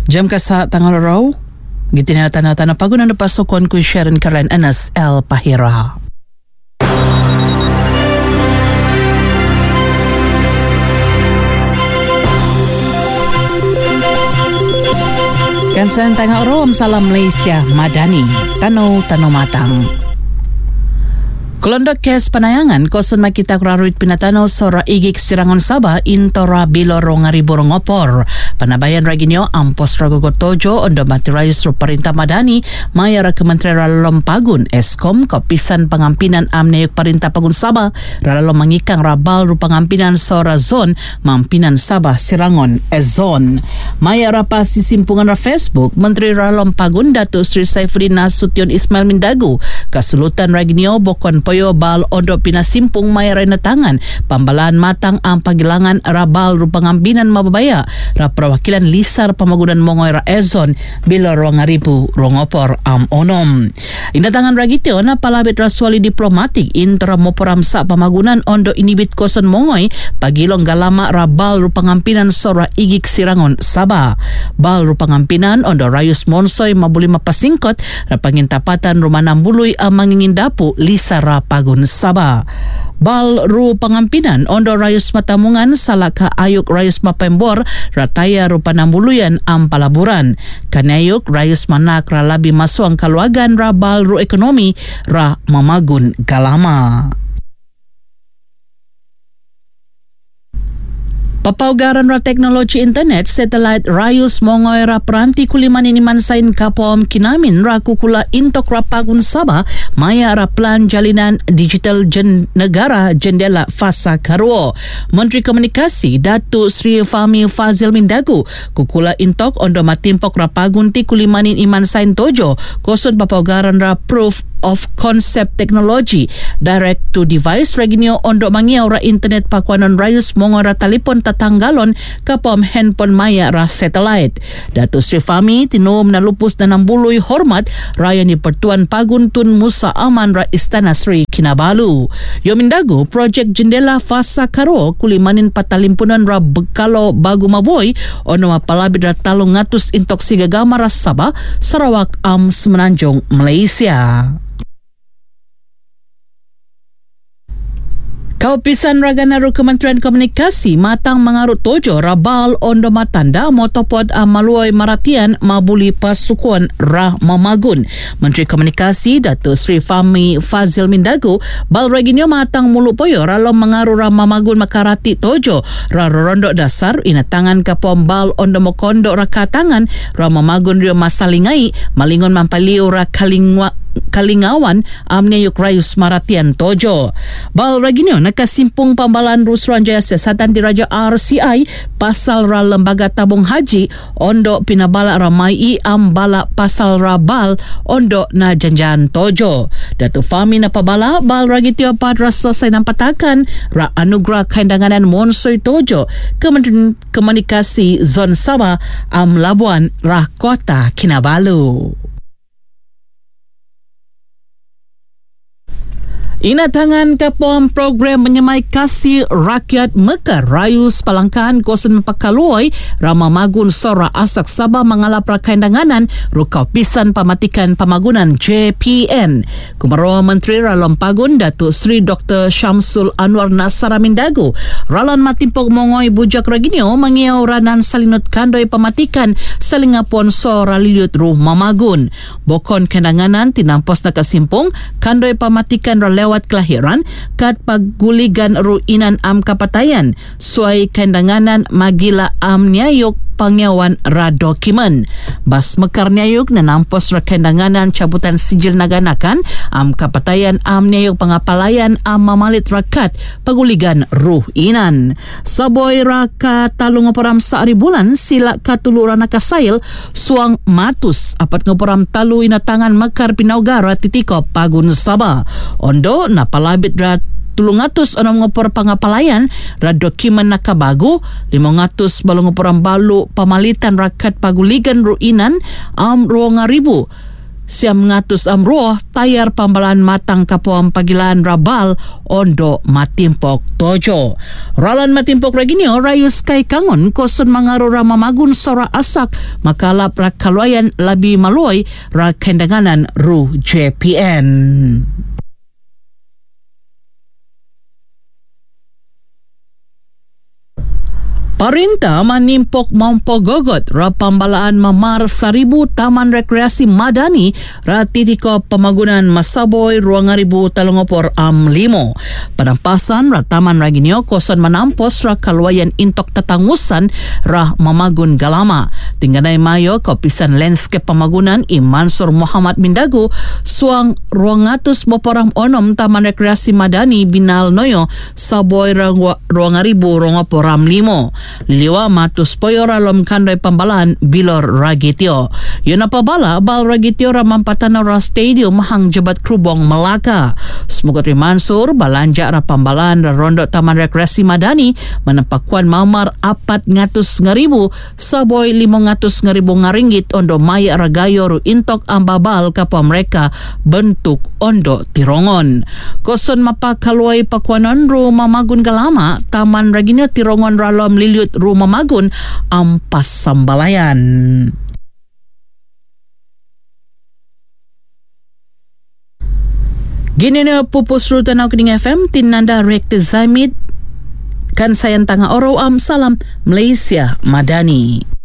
Jam kasa tanggal raw, gitinatan-tana pagunan na pasokon ko Sharon Caroline Anas El Pahira. Kansan tanggal raw, salam Malaysia Madani, Tanaw Matang. Kolondok kes panayangan koson makita kraruit pinatanaw sora igik sirangon Sabah intora biloro ngaribo ngopor. Panabayan raginyo ang posragogotojo ondo matirayos ro Parintah Madani mayara Kementerian Lompagun Eskom kapisan pangampinan amneyok Parintah Pagun Sabah ralalo mangikang rabal ro pangampinan sora zon mampinan Sabah sirangon zon. Mayara pa sisimpungan ra Facebook Menteri Lompagun Datuk Sri Saifuddin Nasution Ismail Mindagu kasulutan raginyo bokon poyo bal ondo pinasimpung mayaray na tangan pambalaan matang ang pagilangan rabal ru pangambinan mababaya ra perwakilan lisar pamagunan mongoy ra ezon biloro ngaribu rongopor onom. Indatangan ragityo na palabit raswali diplomatik intra moporam sa pamagunan ondo inibit koson mongoy pagilong galama rabal ru pangampinan sora igik sirangon Sabah. Bal ru pangampinan ondo rayus monsoy mabuli mapasingkot ra pangintapatan rumanang buloy ang mangingindapu lisar Pagun Sabah. Bal ru pangampinan ondo rayus matamungan salaka ayuk rayus mapembor rataya ru panambuluyan ang palaburan. Kanayuk rayus manak ra labi masuang kaluagan ra bal ru ekonomi ra mamagun galama. Papaugaran ra teknologi internet satellite rayus mongoy ra peranti kuliman ini mansain kapom kinamin ra kukula intok ra Pagun Sabah maya ra plan jalinan digital negara jendela fasa karuo. Menteri Komunikasi Datuk Sri Fahmi Fazil Mindagu kukula intok ondo matimpok ra Pagun ti kuliman ini mansain tojo koson papaugaran ra proof of concept technology direct to device reginyo ondo mangiaw ra internet pakuanon rayus mongoy ra talipon tatanggalon kapom handphone maya ra satellite. Datuk Sri Fahmi tinom na lupus na nambuloy hormat raya ni Pertuan Pagun Tun Musa Aman ra Istana Sri Kinabalu. Yomindagu project jendela fasa karo kulimanin patalimpunan ra bekalo bagu maboy ono mapalabid ra 300 intok sigagama ra Sabah Sarawak Semenanjung Malaysia. Kaupisan Raganaru Kementerian Komunikasi matang mangarut tojo rabal ondo matanda motopod maluoy maratian mabuli pasukuan ra mamagun. Menteri Komunikasi Datuk Sri Fahmi Fazil Mindagu bal raginyo matang mulupoyo ralo mangaru ra mamagun makarati tojo ra rondo dasar inatangan kapom bal ondo mokondo ra katangan ra mamagun rio masalingai malingon mampaliu ra kalingawan amneyuk rayus maratian tojo. Bal raginyo nakasimpung pambalaan Rusran Jaya Siasatan di Raja RCI pasal ra lembaga tabung haji ondo pinabala ramai ambala pasal ra bal ondo na janjan tojo. Datuk Fahmi na pabala bal ragityo padra selesai nampatakan ra anugerah kaindanganan monsoy tojo Kementerian Komunikasi Zon Sabah Labuan ra Kota Kinabalu. Inatangan kapom program menyemai kasih rakyat Mekar rayus palangkan kosen mempakaluoy rama magun sora asak Sabah mengalap rakaindanganan rukau pisan pamatikan pamagunan JPN. Kumaro Menteri Lompagun Datuk Sri Dr. Syamsul Anwar Nasara Mindagu ralan matimpok mongoy bujak raginyo mangiaw ranan salinut kandoi pamatikan salingapon sora liliut ruh mamagun. Bokon kendanganan tinampos na kasimpung kandoi pamatikan lewat kelahiran kat paguligan ruinan kapatayan suai kendanganan magila nyayuk pangyawan ra dokumen. Bas Mekar nyayuk na nampos ra kendanganan cabutan sijil naganakan kapatayan nyayuk pangapalayan mamalit rakat paguligan ruinan. Saboy ra katalong ngoporam sa aribulan sila katuluran nakasail suang matus apat ngoporam talu inatangan Mekar Pinaugara titiko Pagun Sabah. Ondo napalabit ra 300 ngopor pangapalayan ra dokumen nakabago 500 balong ngoporam balu pamalitan rakat paguligan ruinan 2,000 Siam ngatus amruh tayar pambalaan matang kapuang pagilan Rabal ondo matimpok tojo. Ralan matimpok reginio rayus kay kangon koson mangarura mamagun sora asak makalap rakaluayan labi maluoy rakendanganan ru JPN. Parinta manimpok mampogogot ra pambalaan mamar 1,000 taman rekreasi madani ra titiko pamagunan masaboy 2,035 amlimo. Panampasan ra taman raginyo koson manampos ra kaluayan intok tatangusan ra mamagun galama. Tingganay mayo kopisan landscape pamagunan Mansur Muhammad Mindagu suang 200 moporang onom taman rekreasi madani binal noyo saboy ra 2,025. Liliwa matus poyo ralom kandoy pambalaan Bilor Ragitio. Yun na pabala, bal Ragitio ramang patanaw ra stadium hang Jabat Krubong Malaka. Smugot ri Mansur, balanja ra pambalaan ra rondo taman rekreasi madani manampakuan mamar 400,000 saboy 500,000 nga ringgit ondo maya ragayo ru intok ang babal kapwa mereka bentuk ondo tirongon. Koson mapakaluay pakuanon ru mamagun galama taman raginyo tirongon ralom liliut rumah magun ampas sambalayan. Gini na pupus rutan ako ng FM tinanda rekte zamid kan sayang tanga oro am salam Malaysia Madani.